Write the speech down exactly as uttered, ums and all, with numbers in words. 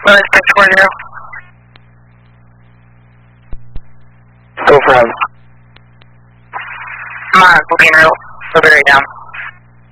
Runway six four zero. Go from. I'm on Booking Road, Blueberry down.